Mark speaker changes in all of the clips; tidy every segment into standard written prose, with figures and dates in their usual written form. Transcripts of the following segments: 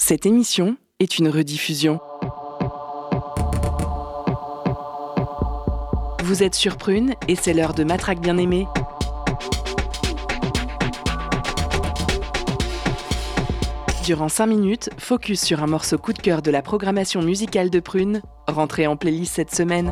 Speaker 1: Cette émission est une rediffusion. Vous êtes sur Prune et c'est l'heure de Matraque bien-aimée. Durant 5 minutes, focus sur un morceau coup de cœur de la programmation musicale de Prune, rentré en playlist cette semaine.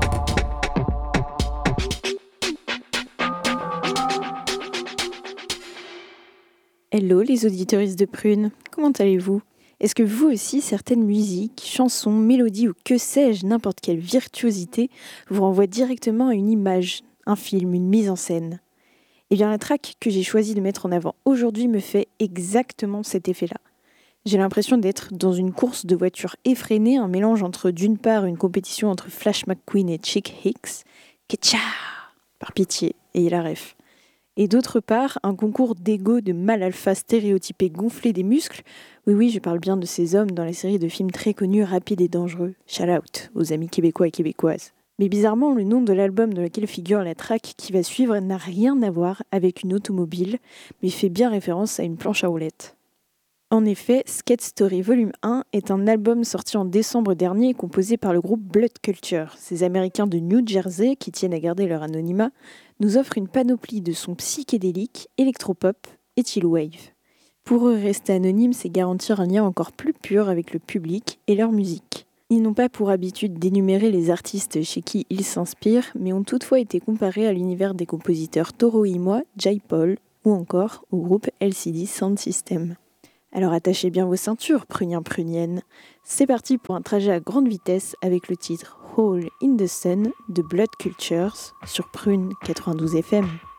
Speaker 2: Hello les auditeuristes de Prune, comment allez-vous ? Est-ce que vous aussi, certaines musiques, chansons, mélodies ou que sais-je, n'importe quelle virtuosité, vous renvoient directement à une image, un film, une mise en scène ? Eh bien la track que j'ai choisi de mettre en avant aujourd'hui me fait exactement cet effet-là. J'ai l'impression d'être dans une course de voitures effrénée, un mélange entre d'une part une compétition entre Flash McQueen et Chick Hicks, Ketcha, par pitié, ayez la ref. Et d'autre part, un concours d'ego de mâles alpha stéréotypés gonflés des muscles. Oui, je parle bien de ces hommes dans la série de films très connus, Rapides et Dangereux. Shout out aux amis québécois et québécoises. Mais bizarrement, le nom de l'album dans lequel figure la track qui va suivre n'a rien à voir avec une automobile, mais fait bien référence à une planche à roulettes. En effet, Skate Story Volume 1 est un album sorti en décembre dernier et composé par le groupe Blood Culture. Ces Américains de New Jersey, qui tiennent à garder leur anonymat, nous offrent une panoplie de sons psychédéliques, électropop et chill wave. Pour eux, rester anonymes, c'est garantir un lien encore plus pur avec le public et leur musique. Ils n'ont pas pour habitude d'énumérer les artistes chez qui ils s'inspirent, mais ont toutefois été comparés à l'univers des compositeurs Toro y Moi, Jai Paul ou encore au groupe LCD Sound System. Alors attachez bien vos ceintures, pruniens pruniennes. C'est parti pour un trajet à grande vitesse avec le titre Hole in the Sun de Blood Cultures sur Prune 92 FM.